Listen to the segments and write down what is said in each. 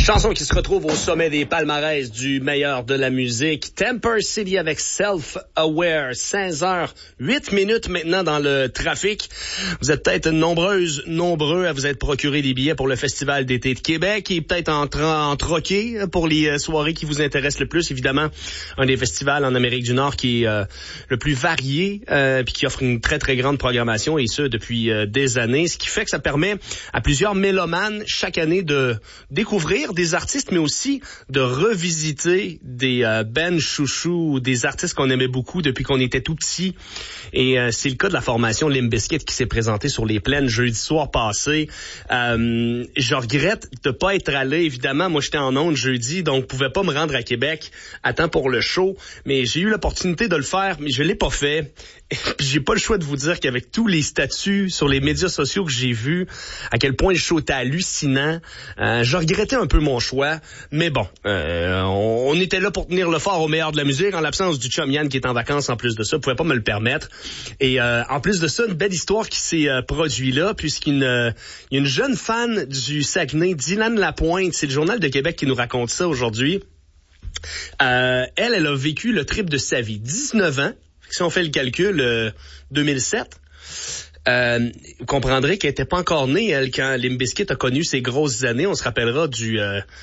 Chanson qui se retrouve au sommet des palmarès du meilleur de la musique. Temper City avec Self-Aware. 16h08 maintenant dans le trafic. Vous êtes peut-être nombreux à vous être procuré des billets pour le Festival d'été de Québec et peut-être en troquer pour les soirées qui vous intéressent le plus. Évidemment, un des festivals en Amérique du Nord qui est le plus varié puis qui offre une très, très grande programmation et ce, depuis des années. Ce qui fait que ça permet à plusieurs mélomanes chaque année de découvrir des artistes, mais aussi de revisiter des bands chouchous, des artistes qu'on aimait beaucoup depuis qu'on était tout petit. Et c'est le cas de la formation Limp Bizkit qui s'est présentée sur les plaines jeudi soir passé. Je regrette de pas être allé. Évidemment, moi, j'étais en onde jeudi, donc je pouvais pas me rendre à Québec à temps pour le show. Mais j'ai eu l'opportunité de le faire, mais je l'ai pas fait. Puis j'ai pas le choix de vous dire qu'avec tous les statuts sur les médias sociaux que j'ai vus, à quel point le show était hallucinant, je regrettais un peu mon choix, mais bon, on était là pour tenir le fort au meilleur de la musique, en l'absence du chum Yann qui est en vacances en plus de ça, pouvait pas me le permettre. Et en plus de ça, une belle histoire qui s'est produite là, puisqu'il y a une jeune fan du Saguenay, Dylan Lapointe, c'est le Journal de Québec qui nous raconte ça aujourd'hui. Elle a vécu le trip de sa vie, 19 ans. Si on fait le calcul, 2007, vous comprendrez qu'elle n'était pas encore née, elle, quand Limp Bizkit a connu ses grosses années. On se rappellera du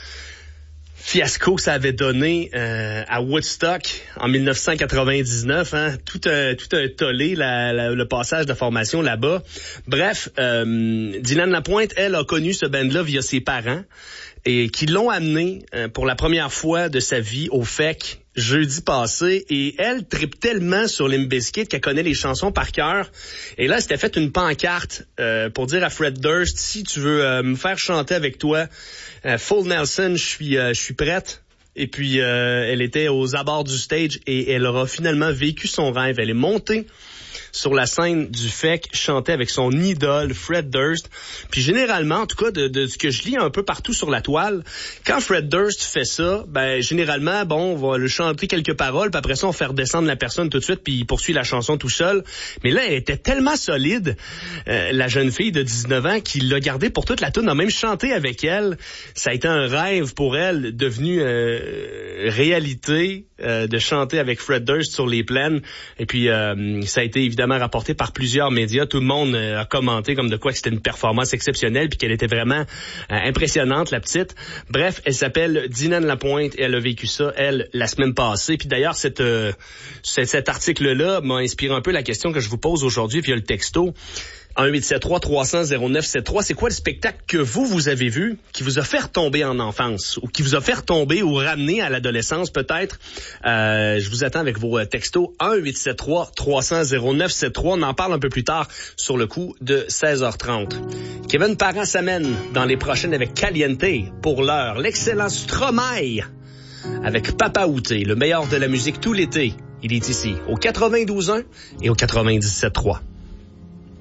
fiasco que ça avait donné à Woodstock en 1999. Hein, tout un tollé, le passage de formation là-bas. Bref, Dylan Lapointe, elle, a connu ce band-là via ses parents et qui l'ont amené pour la première fois de sa vie au FEC jeudi passé, et elle trippe tellement sur Limp Bizkit qu'elle connaît les chansons par cœur. Et là, elle s'était fait une pancarte pour dire à Fred Durst, si tu veux me faire chanter avec toi, Full Nelson, je suis prête. Et puis, elle était aux abords du stage et elle aura finalement vécu son rêve. Elle est montée sur la scène du FEC, chantait avec son idole, Fred Durst. Puis généralement, en tout cas, de ce que je lis un peu partout sur la toile, quand Fred Durst fait ça, ben généralement, bon, on va le chanter quelques paroles, puis après ça, on fait redescendre la personne tout de suite, puis il poursuit la chanson tout seul. Mais là, elle était tellement solide, la jeune fille de 19 ans, qu'il l'a gardée pour toute la toune, a même chanté avec elle. Ça a été un rêve pour elle, devenu réalité, de chanter avec Fred Durst sur les plaines. Et puis, ça a été évidemment rapporté par plusieurs médias. Tout le monde a commenté comme de quoi que c'était une performance exceptionnelle puis qu'elle était vraiment impressionnante, la petite. Bref, elle s'appelle Dylan Lapointe et elle a vécu ça, elle, la semaine passée. Puis d'ailleurs, cet article-là m'a inspiré un peu la question que je vous pose aujourd'hui via le texto. 1-873-300-0973. C'est quoi le spectacle que vous avez vu qui vous a fait retomber en enfance ou qui vous a fait retomber ou ramener à l'adolescence peut-être? Je vous attends avec vos textos. 1-873-300-0973. On en parle un peu plus tard sur le coup de 16h30. Kevin Parent s'amène dans les prochaines avec Caliente. Pour l'heure, l'excellent Stromae avec Papa Outé, le meilleur de la musique tout l'été. Il est ici au 92.1 et au 97.3.